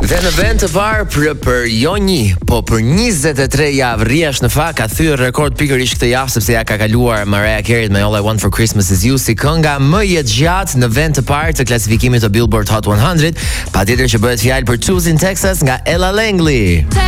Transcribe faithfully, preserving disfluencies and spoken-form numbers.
Dhe në vend të parë për, për jo një, po për njëzet e tre javë rrjesh në fakt ka thyer rekord pikërisht këtë javë sepse ja ka kaluar Mariah Carey me All I Want for Christmas Is You si kënga më e gjatë në vend të parë të klasifikimit të Billboard Hot one hundred. Patjetër që bëhet fjalë për Choose in Texas nga Ella Langley.